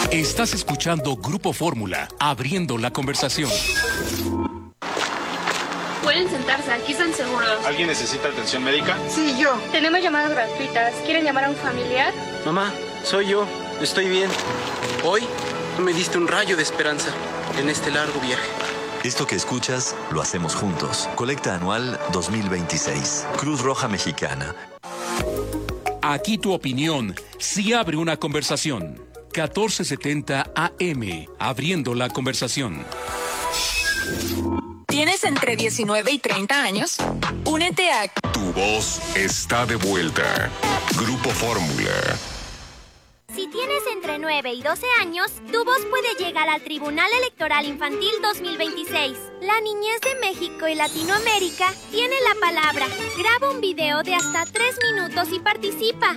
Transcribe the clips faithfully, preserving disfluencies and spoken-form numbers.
Estás escuchando Grupo Fórmula, abriendo la conversación. Pueden sentarse, aquí están seguros. ¿Alguien necesita atención médica? Sí, yo. Tenemos llamadas gratuitas. ¿Quieren llamar a un familiar? Mamá, soy yo. Estoy bien. Hoy me diste un rayo de esperanza en este largo viaje. Esto que escuchas, lo hacemos juntos. Colecta anual dos mil veintiséis. Cruz Roja Mexicana. Aquí tu opinión sí abre una conversación. catorce setenta A M, abriendo la conversación. ¿Tienes entre diecinueve y treinta años? Únete a... Tu voz está de vuelta. Grupo Fórmula. Si tienes entre nueve y doce años, tu voz puede llegar al Tribunal Electoral Infantil dos mil veintiséis. La niñez de México y Latinoamérica tiene la palabra. Graba un video de hasta tres minutos y participa.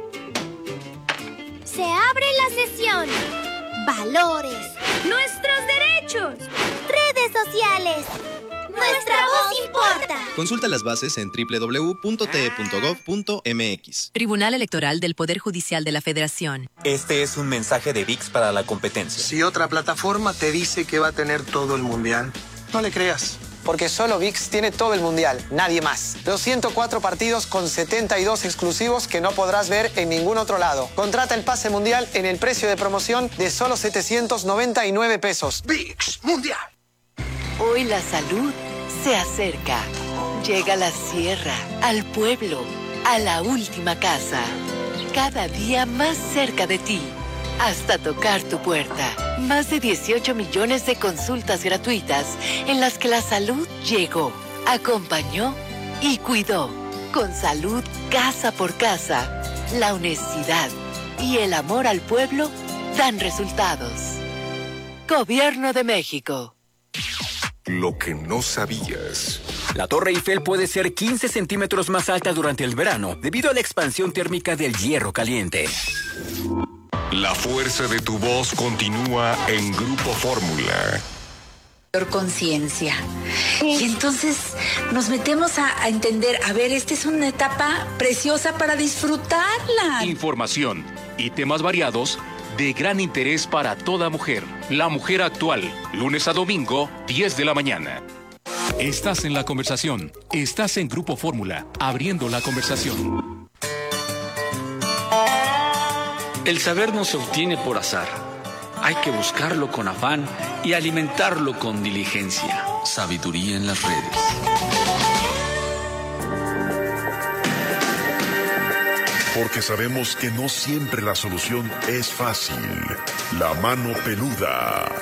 Se abre la sesión. Valores. Nuestros derechos. Redes sociales. Nuestra voz importa. Consulta las bases en doble u doble u doble u punto t e punto gov punto m x. Tribunal Electoral del Poder Judicial de la Federación. Este es un mensaje de V I X para la competencia. Si otra plataforma te dice que va a tener todo el mundial, no le creas. Porque solo V I X tiene todo el mundial, nadie más. Los ciento cuatro partidos con setenta y dos exclusivos que no podrás ver en ningún otro lado. Contrata el pase mundial en el precio de promoción de solo setecientos noventa y nueve pesos. V I X Mundial. Hoy la salud se acerca. Llega a la sierra, al pueblo, a la última casa. Cada día más cerca de ti, hasta tocar tu puerta. Más de dieciocho millones de consultas gratuitas en las que la salud llegó, acompañó y cuidó. Con salud casa por casa, la honestidad y el amor al pueblo dan resultados. Gobierno de México. Lo que no sabías. La Torre Eiffel puede ser quince centímetros más alta durante el verano debido a la expansión térmica del hierro caliente. La fuerza de tu voz continúa en Grupo Fórmula. Conciencia. Y entonces nos metemos a, a entender, a ver, esta es una etapa preciosa para disfrutarla. Información y temas variados de gran interés para toda mujer. La mujer actual, lunes a domingo, diez de la mañana. Estás en la conversación. Estás en Grupo Fórmula, abriendo la conversación. El saber no se obtiene por azar. Hay que buscarlo con afán y alimentarlo con diligencia. Sabiduría en las redes. Porque sabemos que no siempre la solución es fácil. La mano peluda.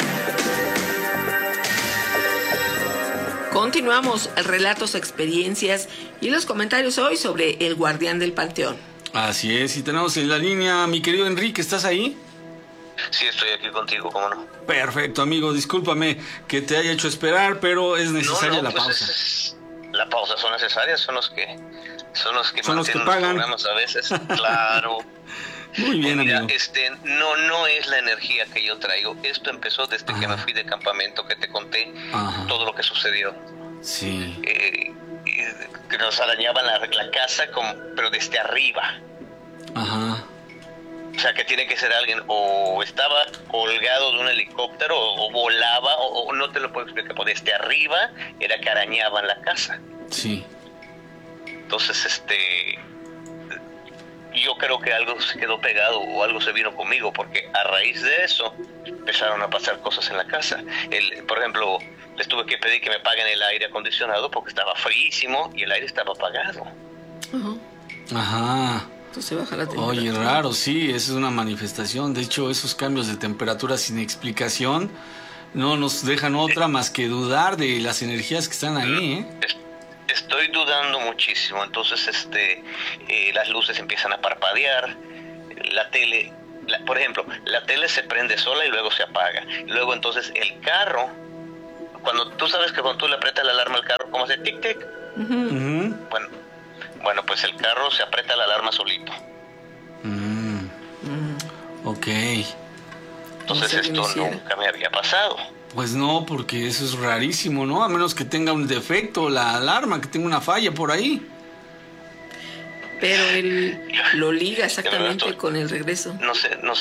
Continuamos relatos, experiencias y los comentarios hoy sobre el guardián del panteón. Así es, y tenemos en la línea a mi querido Enrique, ¿estás ahí? Sí, estoy aquí contigo, ¿cómo no? Perfecto, amigo, discúlpame que te haya hecho esperar, pero es necesaria no, no, la pues pausa. Es, la pausa son necesarias, son los que son los que son los que mantienen pagan. los programas a veces, claro. Muy bien, Mira, amigo. este, no, no es la energía que yo traigo. Esto empezó desde Ajá. que me fui de campamento, que te conté Ajá. todo lo que sucedió. Sí. Eh, eh, que nos arañaban la, la casa, como, pero desde arriba. Ajá. O sea, que tiene que ser alguien o estaba colgado de un helicóptero o, o volaba, o, o no te lo puedo explicar, pero desde arriba era que arañaban la casa. Sí. Entonces, este... yo creo que algo se quedó pegado o algo se vino conmigo, porque a raíz de eso empezaron a pasar cosas en la casa. El, por ejemplo, les tuve que pedir que me paguen el aire acondicionado porque estaba fríísimo y el aire estaba apagado. Uh-huh. Ajá. Entonces baja la temperatura. Oye, raro, sí, esa es una manifestación. De hecho, esos cambios de temperatura sin explicación no nos dejan otra más que dudar de las energías que están ahí, ¿eh? Estoy dudando muchísimo. Entonces, este, eh, las luces empiezan a parpadear, la tele, la, por ejemplo, la tele se prende sola y luego se apaga. Luego, entonces, el carro, cuando tú sabes que cuando tú le aprietas la alarma al carro, ¿cómo hace? Tic, tic. Uh-huh. Uh-huh. Bueno, bueno, pues el carro se aprieta la alarma solito. Mm. Mm. Ok. Entonces, esto nunca me había pasado. Pues no, porque eso es rarísimo, ¿no? A menos que tenga un defecto la alarma, que tenga una falla por ahí. Pero él lo liga exactamente estoy, con el regreso. No sé, no sé,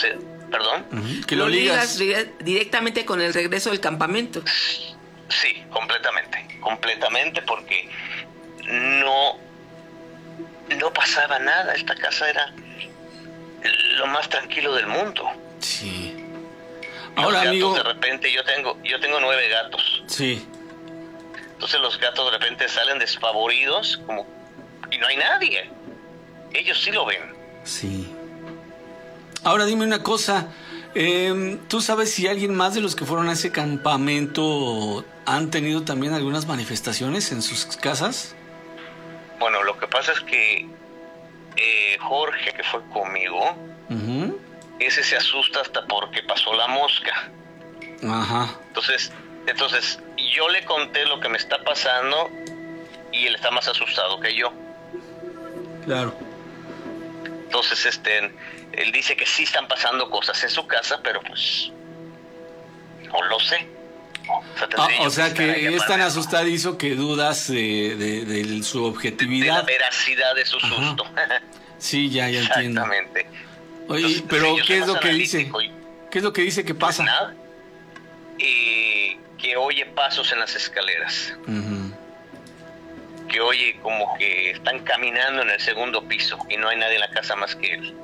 ¿Perdón? Uh-huh. Que lo, lo ligas, ligas directamente con el regreso del campamento. Sí, completamente, completamente, porque no, no pasaba nada. Esta casa era lo más tranquilo del mundo. Sí. Ahora, los amigo, gatos, de repente yo tengo, yo tengo nueve gatos. Sí. Entonces los gatos de repente salen despavoridos, como y no hay nadie. Ellos sí lo ven. Sí. Ahora dime una cosa. Eh, ¿Tú sabes si alguien más de los que fueron a ese campamento han tenido también algunas manifestaciones en sus casas? Bueno, lo que pasa es que eh, Jorge, que fue conmigo, uh-huh. ese se asusta hasta porque pasó la mosca. Ajá. Entonces, entonces yo le conté lo que me está pasando y él está más asustado que yo. Claro. Entonces, este, él dice que sí están pasando cosas en su casa, pero pues no lo sé. O sea, ah, o sea que es tan asustadizo que dudas de, de, de su objetividad. De la veracidad de su susto. Ajá. Sí, ya, ya entiendo. Exactamente. Oye, Entonces, pero ¿qué es lo que dice? Y, ¿Qué es lo que dice que pasa? Pues nada. Eh, que oye pasos en las escaleras. Uh-huh. Que oye como que están caminando en el segundo piso y no hay nadie en la casa más que él.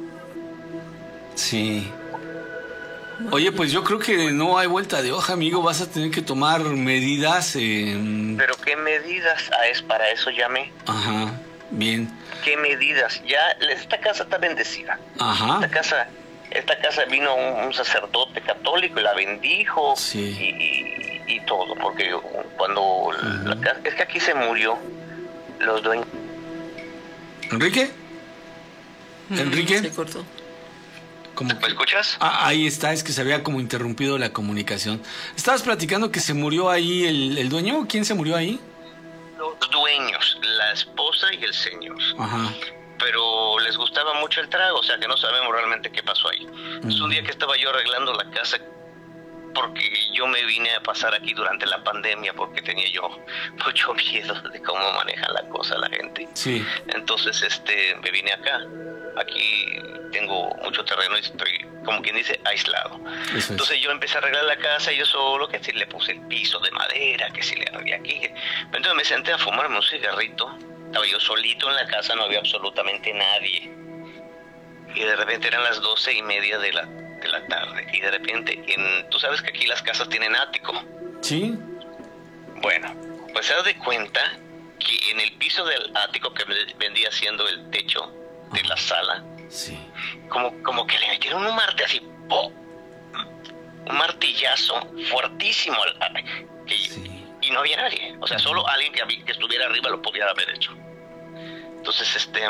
Sí. Oye, pues yo creo que no hay vuelta de hoja, amigo. Vas a tener que tomar medidas. Eh... ¿Pero qué medidas? Ah, es para eso llamé. Ajá, bien. ¿Qué medidas? Ya, esta casa está bendecida. Ajá. Esta casa, esta casa vino un, un sacerdote católico y la bendijo. Sí. Y, y, y todo, porque cuando uh-huh. la casa, es que aquí se murió los dueños. ¿Enrique? ¿Enrique? Se cortó. Como ¿Me escuchas? Ah, ahí está, es que se había como interrumpido la comunicación. Estabas platicando que se murió ahí el, el dueño. ¿Quién se murió ahí? Los dueños, la esposa y el señor. Ajá. Pero les gustaba mucho el trago, o sea que no sabemos realmente qué pasó ahí. Uh-huh. Es un día que estaba yo arreglando la casa, porque yo me vine a pasar aquí durante la pandemia, porque tenía yo mucho miedo de cómo maneja la cosa la gente. Sí. Entonces, este, me vine acá. Aquí tengo mucho terreno y estoy, como quien dice, aislado. Eso Entonces es. Yo empecé a arreglar la casa yo solo, que si le puse el piso de madera, que si le arreglé aquí. Entonces me senté a fumarme un cigarrito. Estaba yo solito en la casa, no había absolutamente nadie. Y de repente eran las doce y media de la, de la tarde. Y de repente, en, tú sabes que aquí las casas tienen ático. Sí. Bueno, pues se da de cuenta que en el piso del ático, que vendía siendo el techo de la sala, sí. como, como que le metieron un martillo así, ¡oh! un martillazo fuertísimo, que, sí. y no había nadie, o sea, uh-huh. solo alguien que, que estuviera arriba lo pudiera haber hecho. Entonces, este,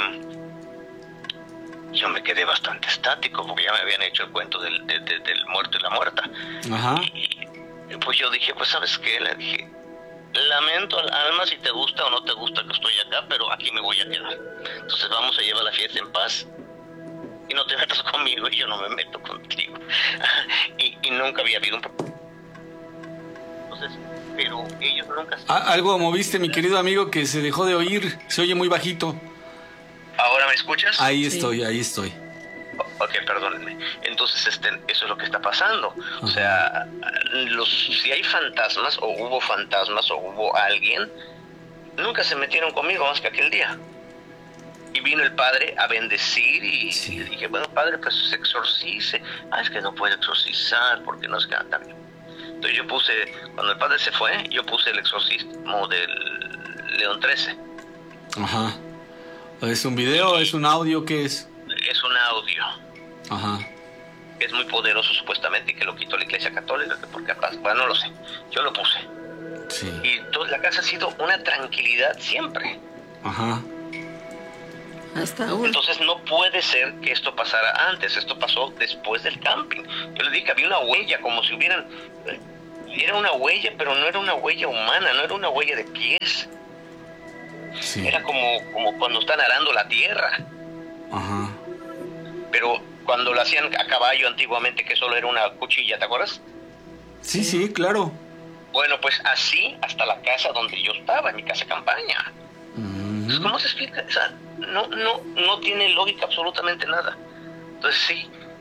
yo me quedé bastante estático, porque ya me habían hecho el cuento del, de, de, del muerto y la muerta. Ajá. Y, y pues yo dije, pues, ¿sabes qué? Le dije, lamento al alma si te gusta o no te gusta que estoy acá, pero aquí me voy a quedar. Entonces vamos a llevar la fiesta en paz y no te metas conmigo y yo no me meto contigo. y, y nunca había habido un problema. Entonces, pero ellos nunca... Ah, algo moviste, mi querido amigo, que se dejó de oír. Se oye muy bajito. ¿Ahora me escuchas? Ahí estoy, sí. ahí estoy. Ok, perdónenme. Entonces, este, eso es lo que está pasando. Ajá. O sea, los, si hay fantasmas, o hubo fantasmas, o hubo alguien, nunca se metieron conmigo más que aquel día. Y vino el padre a bendecir y, sí. y dije, bueno, padre, pues se exorcice. Ah, es que no puede exorcizar porque no es que anda bien. Entonces yo puse, cuando el padre se fue, yo puse el exorcismo del León trece. Ajá. ¿Es un video? ¿Es un audio? ¿Qué es? Es un audio. Ajá. Es muy poderoso supuestamente y que lo quitó la Iglesia Católica, porque bueno, no lo sé, yo lo puse. Sí. Y toda la casa ha sido una tranquilidad siempre. Ajá. Hasta ahora. Entonces no puede ser que esto pasara antes, esto pasó después del camping. Yo le dije que había una huella, como si hubieran... Era una huella, pero no era una huella humana, no era una huella de pies. Sí. Era como, como cuando están arando la tierra. Ajá. Pero cuando lo hacían a caballo antiguamente, que solo era una cuchilla, ¿te acuerdas? Sí, sí, claro. Bueno, pues así hasta la casa donde yo estaba, en mi casa de campaña. Uh-huh. Pues, ¿cómo se explica? O sea, no, no, no tiene lógica absolutamente nada. Entonces sí,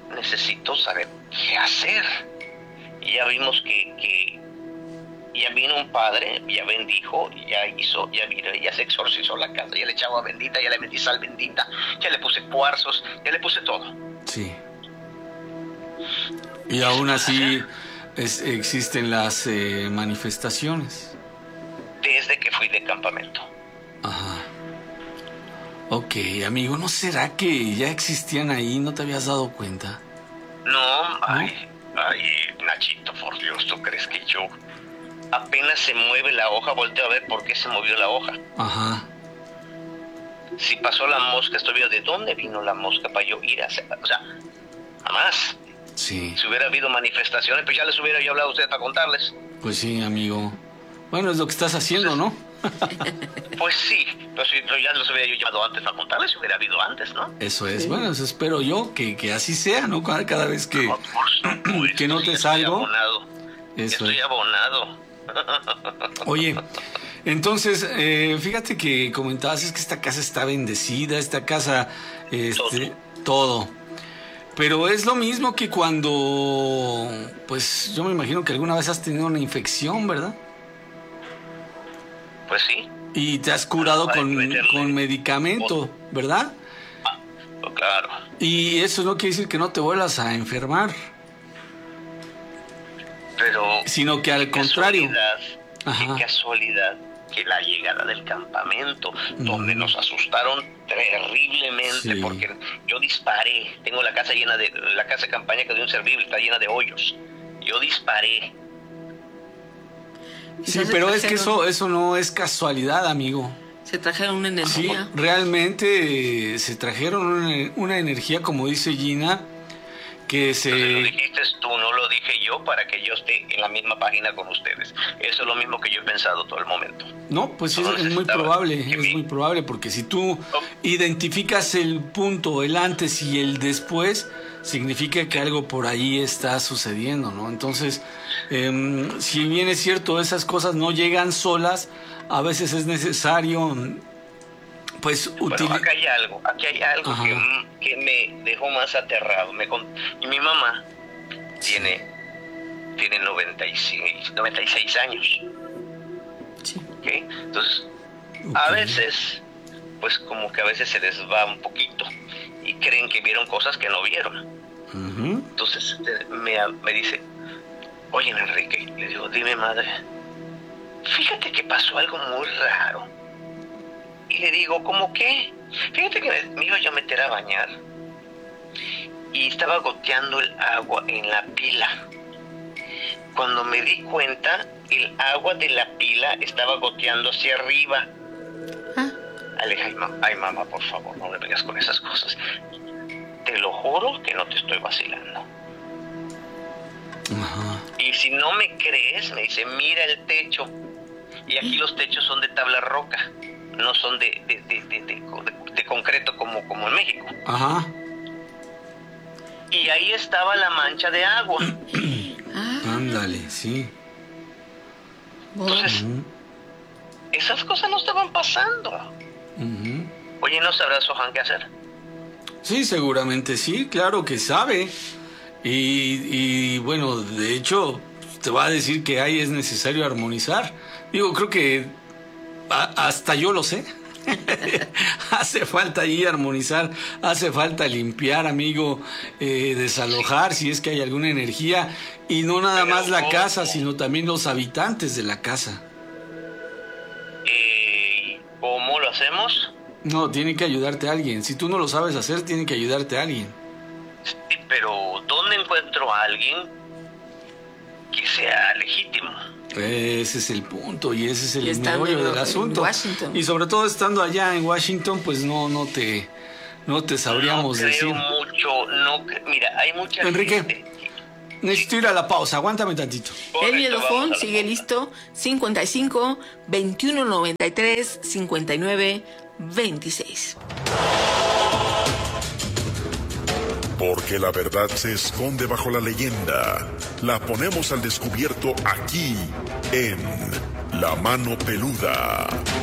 necesito saber qué hacer. Y ya vimos que, que ya vino un padre, ya bendijo, ya hizo, ya vino, ya se exorcizó la casa, ya le echaba agua bendita, ya le metí sal bendita, ya le puse cuarzos, ya le puse todo. Sí. Y aún así es, existen las eh, manifestaciones. Desde que fui de campamento. Ajá. Ok, amigo, ¿no será que ya existían ahí? ¿No te habías dado cuenta? No, ay, ay, Nachito, por Dios, ¿tú crees que yo apenas se mueve la hoja, volteo a ver por qué se movió la hoja? Ajá. Si pasó la mosca, estoy viendo de dónde vino la mosca para yo ir a hacer, o sea, jamás. Sí. Si hubiera habido manifestaciones, pues ya les hubiera yo hablado a ustedes para contarles. Pues sí, amigo. Bueno, es lo que estás haciendo, ¿no? Pues sí, pues sí, ya los hubiera yo llamado antes para contarles, si hubiera habido antes, ¿no? Eso es, sí. Bueno, eso espero yo, que, que así sea, ¿no? Cada, cada vez que, no, supuesto, que no te salgo. Abonado. Eso estoy es. abonado. Oye, entonces, eh, fíjate que comentabas, es que esta casa está bendecida, esta casa, este, todo. todo. Pero es lo mismo que cuando, pues yo me imagino que alguna vez has tenido una infección, ¿verdad? Pues sí. Y te has curado no, con, con medicamento, ¿verdad? Ah, claro. Y eso no quiere decir que no te vuelvas a enfermar. Pero... Sino que al contrario. Ajá. Qué casualidad que la llegada del campamento, mm. donde nos asustaron terriblemente, sí. porque yo disparé. Tengo la casa llena de... La casa de campaña que dio un servicio está llena de hoyos. Yo disparé. Sí, pero es que eso eso no es casualidad, amigo. Se trajeron una energía. Sí, realmente eh, se trajeron una, una energía, como dice Gina, que se... Entonces lo dijiste tú, no lo dije yo, para que yo esté en la misma página con ustedes. Eso es lo mismo que yo he pensado todo el momento. No, pues no es, es muy probable, es me... muy probable, porque si tú oh. identificas el punto, el antes y el después, significa que algo por ahí está sucediendo, ¿no? Entonces, eh, si bien es cierto, esas cosas no llegan solas, a veces es necesario, pues, utilizar... Bueno, acá hay algo, aquí hay algo que, que me dejó más aterrado. Me con... Y mi mamá tiene, tiene noventa y seis años. Sí. ¿Okay? Entonces, okay. a veces, pues como que a veces se les va un poquito y creen que vieron cosas que no vieron. Uh-huh. Entonces me, me dice, oye Enrique, le digo, dime madre, fíjate que pasó algo muy raro. Y le digo, ¿cómo qué? Fíjate que me iba yo a meter a bañar y estaba goteando el agua en la pila. Cuando me di cuenta, el agua de la pila estaba goteando hacia arriba. ¿Ah? Le dije, ay, ma- ay mamá, por favor, no me vengas con esas cosas. Te lo juro que no te estoy vacilando. Ajá. Y si no me crees, me dice, mira el techo. Y aquí los techos son de tabla roca, no son de, de, de, de, de, de, de concreto como, como en México. Ajá. Y ahí estaba la mancha de agua. Ah. Ándale, sí. Entonces, uh-huh. esas cosas no estaban pasando. Uh-huh. Oye, ¿no sabrá Sohan qué hacer? Sí, seguramente sí, claro que sabe. Y, y bueno, de hecho, te va a decir que ahí es necesario armonizar. Digo, creo que a, hasta yo lo sé. Hace falta ahí armonizar, hace falta limpiar, amigo, eh, desalojar si es que hay alguna energía. Y no nada Pero, más la ¿cómo? casa, sino también los habitantes de la casa. Eh, ¿Cómo lo hacemos? No, tiene que ayudarte alguien. Si tú no lo sabes hacer, tiene que ayudarte alguien. Sí, pero ¿dónde encuentro a alguien que sea legítimo? Ese es el punto y ese es el Y meollo del en asunto. Washington. Y sobre todo estando allá en Washington, pues no no te no te sabríamos no creo decir. mucho, no, mira, hay mucha Enrique, gente. necesito ir a la pausa, aguántame tantito. El miedofón sigue listo, cincuenta y cinco, veintiuno noventa y tres, cincuenta y nueve, veintiséis. Porque la verdad se esconde bajo la leyenda. La ponemos al descubierto aquí, en La Mano Peluda.